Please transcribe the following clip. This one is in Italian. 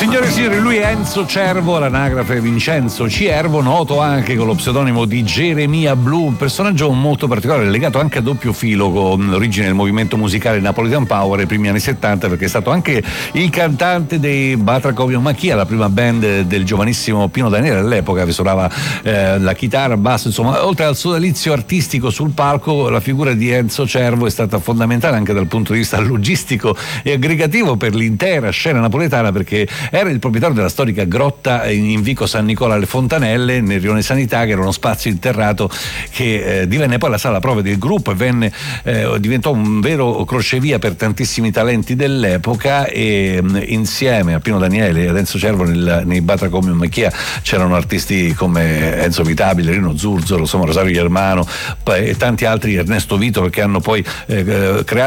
Signore e signori, lui è Enzo Cervo, l'anagrafe Vincenzo Ciervo, noto anche con lo pseudonimo di Geremia Blu, un personaggio molto particolare, legato anche a doppio filo con l'origine del movimento musicale Napolitan Power ai primi anni 70, perché è stato anche il cantante dei Batracomio Macchia, la prima band del giovanissimo Pino Daniele all'epoca, che suonava la chitarra, basso, insomma, oltre al suo delizio artistico sul palco, la figura di Enzo Cervo è stata fondamentale anche dal punto di vista logistico e aggregativo per l'intera scena napoletana, perché era il proprietario della storica grotta in Vico San Nicola alle Fontanelle nel Rione Sanità, che era uno spazio interrato che divenne poi la sala prove del gruppo e diventò un vero crocevia per tantissimi talenti dell'epoca, e insieme a Pino Daniele e ad Enzo Cervo nei Batracomio Macchia c'erano artisti come Enzo Vitabile, Rino Zurzolo, insomma Rosario Germano e tanti altri, Ernesto Vitolo, che hanno poi creato